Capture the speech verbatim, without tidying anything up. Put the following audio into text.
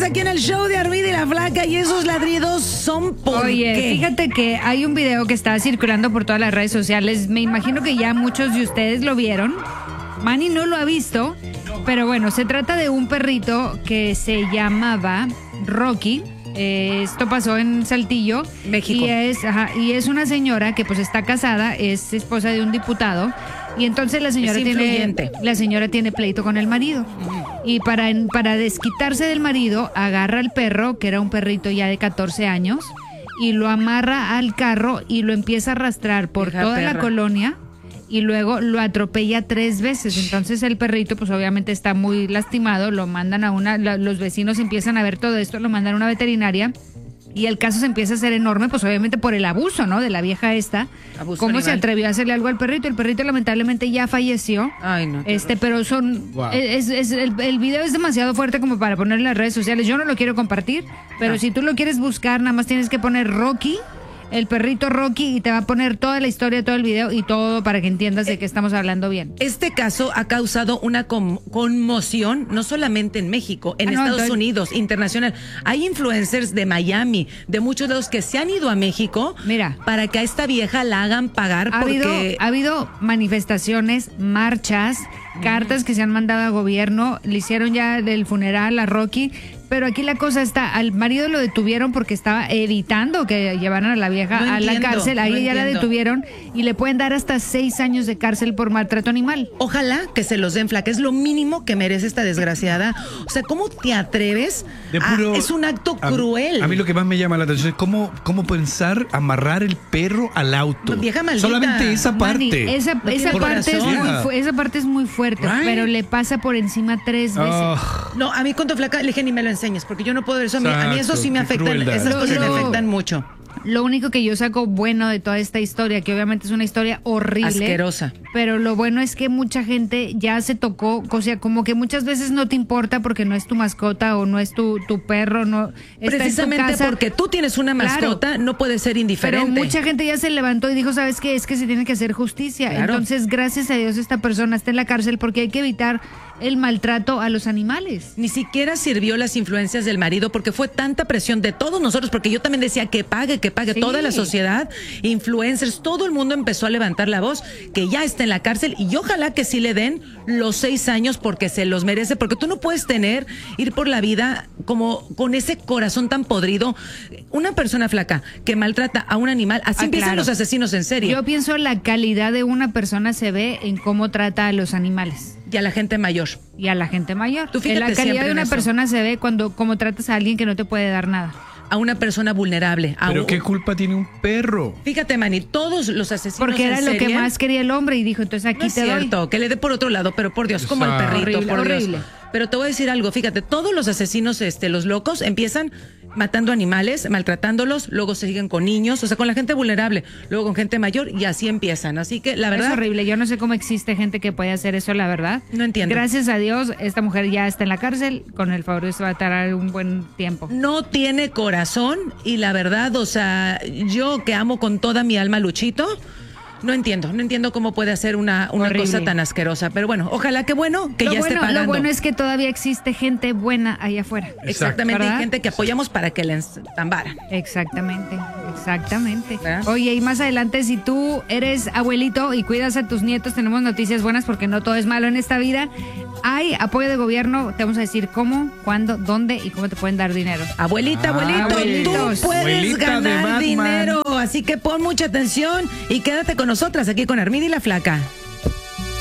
aquí en el show de Armida y la Flaca y esos ladridos son por Oye, qué. fíjate que hay un video que está circulando por todas las redes sociales. Me imagino que ya muchos de ustedes lo vieron. Manny no lo ha visto, pero bueno, se trata de un perrito que se llamaba Rocky. Eh, esto pasó en Saltillo, México. Y es, ajá, y es una señora que pues está casada, es esposa de un diputado. Y entonces la señora Es tiene influyente. la señora tiene pleito con el marido. Y para, para desquitarse del marido, agarra al perro, que era un perrito ya de catorce años, y lo amarra al carro y lo empieza a arrastrar por Hija toda perra. la colonia y luego lo atropella tres veces. Entonces el perrito pues obviamente está muy lastimado, lo mandan a una, la- los vecinos empiezan a ver todo esto, lo mandan a una veterinaria. Y el caso se empieza a hacer enorme, pues obviamente por el abuso, ¿no? De la vieja esta. Abuso ¿Cómo se animal. atrevió a hacerle algo al perrito? El perrito lamentablemente ya falleció. Ay, no. qué Este, pero son, Wow. es, es- el, el video es demasiado fuerte como para poner en las redes sociales. Yo no lo quiero compartir, pero Ah. si tú lo quieres buscar, nada más tienes que poner Rocky, el perrito Rocky, y te va a poner toda la historia, todo el video y todo para que entiendas de qué estamos hablando bien. Este caso ha causado una com- conmoción, no solamente en México, en Ah, no, Estados entonces- Unidos, internacional. Hay influencers de Miami, de muchos de los que se han ido a México Mira. para que a esta vieja la hagan pagar Ha habido, porque... ha habido manifestaciones, marchas, cartas que se han mandado al gobierno, le hicieron ya el funeral a Rocky, pero aquí la cosa está, al marido lo detuvieron porque estaba evitando que llevaran a la vieja No a la entiendo, cárcel, ahí no ya la entiendo. detuvieron y le pueden dar hasta seis años de cárcel por maltrato animal. Ojalá que se los den, Flaca. Es lo mínimo que merece esta desgraciada. O sea, ¿cómo te atreves? De a- puro- es un acto a- cruel. A mí lo que más me llama la atención es cómo, cómo pensar amarrar el perro al auto. No, vieja maldita. Solamente esa Manny, parte. esa, No esa tiene parte es corazón. muy, fu- esa parte es muy fuerte, Right. pero le pasa por encima tres veces. Ah, No, a mí con tu Flaca le dije ni me lo enseñes, porque yo no puedo ver eso. A mí, a mí eso Exacto, sí me qué afecta. crueldad. Esas Lo- cosas me lo- afectan mucho. Lo único que yo saco bueno de toda esta historia, que obviamente es una historia horrible. Asquerosa. Pero lo bueno es que mucha gente ya se tocó, o sea, como que muchas veces no te importa porque no es tu mascota o no es tu, tu perro, no está en tu Precisamente casa. porque tú tienes una Claro. mascota, no puedes ser Pero indiferente. mucha gente ya se levantó y dijo, ¿sabes qué? Es que se tiene que hacer justicia. Claro. Entonces, gracias a Dios, esta persona está en la cárcel porque hay que evitar el maltrato a los animales. Ni siquiera sirvió las influencias del marido porque fue tanta presión de todos nosotros, porque yo también decía que pague, que pague Sí. toda la sociedad, influencers, todo el mundo empezó a levantar la voz, que ya está en la cárcel y ojalá que sí le den los seis años porque se los merece, porque tú no puedes tener, ir por la vida como con ese corazón tan podrido. Una persona Flaca que maltrata a un animal, así Ah, empiezan claro. los asesinos en serie. Yo pienso la calidad de una persona se ve en cómo trata a los animales. Y a la gente mayor. Y a la gente mayor. Tú fíjate la calidad siempre de en una eso. persona se ve cuando como tratas a alguien que no te puede dar nada. A una persona vulnerable. A pero un- qué culpa tiene un perro. Fíjate, Manny, todos los asesinos Porque en era lo que serie- más quería el hombre y dijo, entonces aquí No es te doy. cierto, que le dé por otro lado, pero por Dios, como al Exacto. perrito, Horrible, por Dios. horrible. Pero te voy a decir algo, fíjate, todos los asesinos, este, los locos, empiezan matando animales, maltratándolos, luego se siguen con niños, o sea, con la gente vulnerable, luego con gente mayor y así empiezan. Así que la verdad, Es horrible. Yo no sé cómo existe gente que puede hacer eso, la verdad. No entiendo. Gracias a Dios, esta mujer ya está en la cárcel. Con el favor de Dios va a estar un buen tiempo. no tiene corazón y la verdad, o sea, yo que amo con toda mi alma a Luchito, no entiendo, no entiendo cómo puede hacer una, una Horrible. cosa tan asquerosa. Pero bueno, ojalá que bueno, que lo, ya bueno, esté pagando. lo bueno es que todavía existe gente buena allá afuera. Exactamente, hay ¿Verdad? gente que apoyamos para que le tambaran. Exactamente, exactamente. ¿Verdad? Oye, y más adelante, si tú eres abuelito y cuidas a tus nietos, tenemos noticias buenas porque no todo es malo en esta vida. Hay apoyo de gobierno, te vamos a decir cómo, cuándo, dónde y cómo te pueden dar dinero. Abuelita, Ah, abuelito, abuelitos. tú puedes Abuelita de ganar Batman. dinero. Así que pon mucha atención y quédate con nosotras aquí con Armida y la Flaca.